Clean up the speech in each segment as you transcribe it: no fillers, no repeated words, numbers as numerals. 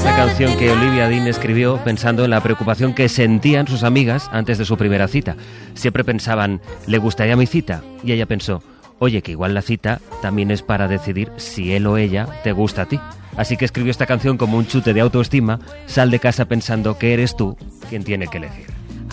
Esta canción que Olivia Dean escribió pensando en la preocupación que sentían sus amigas antes de su primera cita. Siempre pensaban, ¿le gustaría mi cita? Y ella pensó, oye, que igual la cita también es para decidir si él o ella te gusta a ti. Así que escribió esta canción como un chute de autoestima. Sal de casa pensando que eres tú quien tiene que elegir.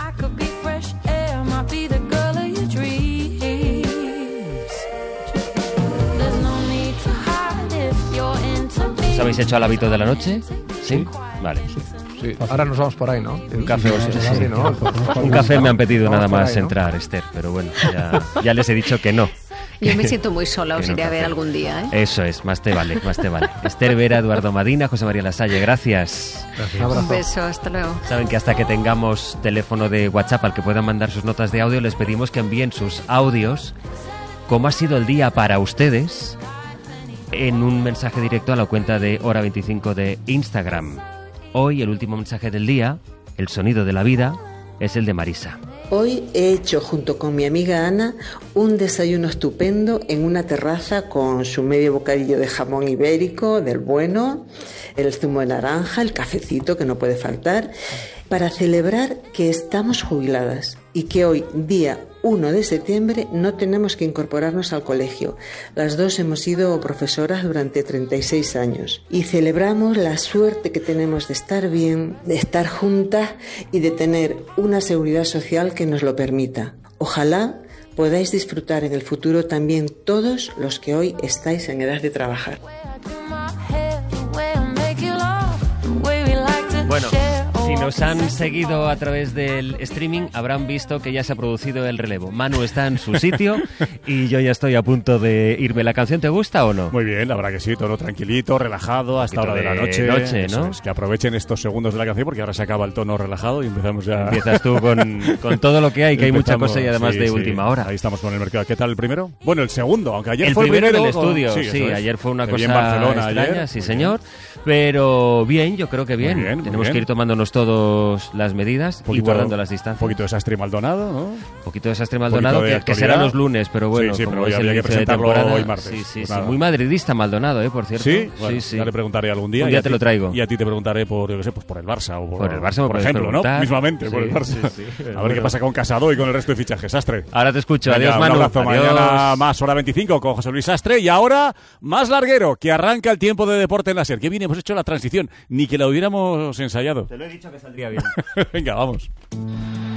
¿Os habéis hecho al hábito de la noche? ¿Sí? Vale. Sí. Ahora nos vamos por ahí, ¿no? Un café, sí, ¿no? Un café me han pedido nada más ahí, ¿no? Entrar, Esther, pero bueno, ya les he dicho que no. Yo me siento muy sola, os iré a ver algún día, ¿eh? Eso es, más te vale, más te vale. Esther Vera, Eduardo Madina, José María Lasalle, gracias. Un beso, hasta luego. Saben que hasta que tengamos teléfono de WhatsApp al que puedan mandar sus notas de audio, les pedimos que envíen sus audios, cómo ha sido el día para ustedes, en un mensaje directo a la cuenta de Hora 25 de Instagram. Hoy el último mensaje del día, el sonido de la vida, es el de Marisa. Hoy he hecho junto con mi amiga Ana un desayuno estupendo en una terraza con su medio bocadillo de jamón ibérico, del bueno, el zumo de naranja, el cafecito que no puede faltar, para celebrar que estamos jubiladas y que hoy, día 1 de septiembre, no tenemos que incorporarnos al colegio. Las dos hemos sido profesoras durante 36 años y celebramos la suerte que tenemos de estar bien, de estar juntas y de tener una seguridad social que nos lo permita. Ojalá podáis disfrutar en el futuro también todos los que hoy estáis en edad de trabajar. Bueno, si nos han seguido a través del streaming, habrán visto que ya se ha producido el relevo. Manu está en su sitio y yo ya estoy a punto de irme. ¿La canción te gusta o no? Muy bien, la verdad que sí, todo tranquilito, relajado, hasta hora de la noche, ¿no? Es que aprovechen estos segundos de la canción porque ahora se acaba el tono relajado y empezamos ya... Empiezas tú con todo lo que hay, que hay mucha cosa y además de última hora. Ahí estamos con el mercado. ¿Qué tal el primero? Bueno, el segundo, aunque ayer el fue el primero en el estudio. Sí, ayer fue una cosa Barcelona, extraña, ayer. Sí, señor. Pero bien, yo creo que bien. Tenemos que ir tomándonos todos las medidas y guardando las distancias. Un poquito de Sastre Maldonado, ¿no? Un poquito de Sastre Maldonado, que será los lunes, pero bueno, sí, como pero es el había que presentarlo hoy martes. Sí, muy madridista Maldonado, por cierto. Sí, bueno, ya le preguntaré algún día. Un día te lo traigo. Y a ti te preguntaré por, yo qué sé, pues por el Barça o por el Barça, por ejemplo, ¿no? Mismamente, por el Barça. A ver qué pasa con Casado y con el resto de fichajes. Sastre. Ahora te escucho. Venga, adiós, Manu. Un abrazo. Adiós. Mañana más Hora 25 con José Luis Sastre. Y ahora, más larguero, que arranca el tiempo de deporte en la SER. Qué bien hemos hecho la transición. Ni que la hubiéramos ensayado. Te lo he dicho que saldría bien. Venga, vamos.